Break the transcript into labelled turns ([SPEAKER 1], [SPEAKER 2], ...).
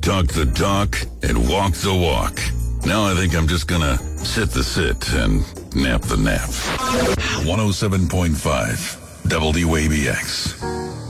[SPEAKER 1] talk the talk, and walk the walk. Now I think I'm just gonna sit the sit and nap the nap. 107.5 WABX.